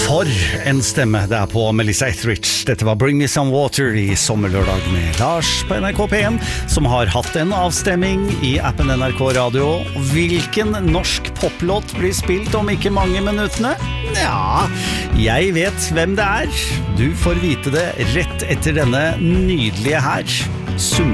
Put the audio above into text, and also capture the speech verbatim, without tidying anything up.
For en stemme det er på Melissa Etheridge. Dette var Bring Me Some Water i sommerlørdag med Lars på N R K P en, som har hatt en avstemming i appen N R K Radio. Hvilken norsk poplåt blir spilt om ikke mange minuttene? Ja, jeg vet hvem det er. Du får vite det rett etter denne nydelige her. Sunn